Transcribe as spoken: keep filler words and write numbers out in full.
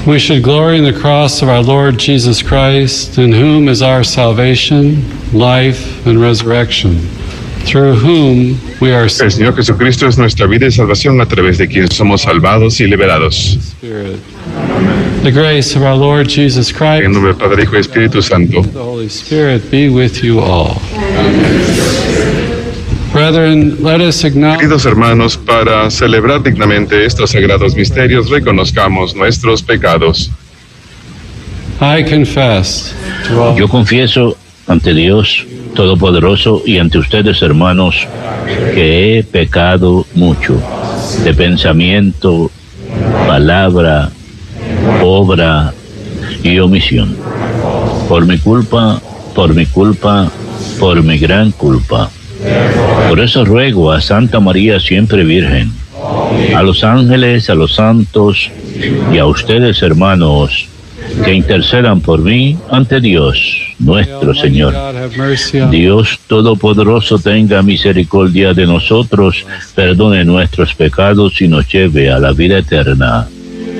We should glory in the cross of our Lord Jesus Christ, in whom is our salvation, life, and resurrection, through whom we are El Señor Jesucristo es nuestra vida y salvación, a través de quien somos salvados y liberados. Spirit. The grace of our Lord Jesus Christ, En nombre del Padre, Hijo y Espíritu Santo. the Holy Spirit be with you all. Brethren, let us acknowledge Queridos hermanos, para celebrar dignamente estos sagrados misterios, reconozcamos nuestros pecados. I confess to all Yo confieso ante Dios Todopoderoso y ante ustedes, hermanos, que he pecado mucho de pensamiento, palabra, obra y omisión. Por mi culpa, por mi culpa, por mi gran culpa. Por eso ruego a Santa María siempre Virgen, a los ángeles, a los santos y a ustedes, hermanos, que intercedan por mí ante Dios, nuestro Señor. God have mercy on Dios Todopoderoso tenga misericordia de nosotros, perdone nuestros pecados y nos lleve a la vida eterna.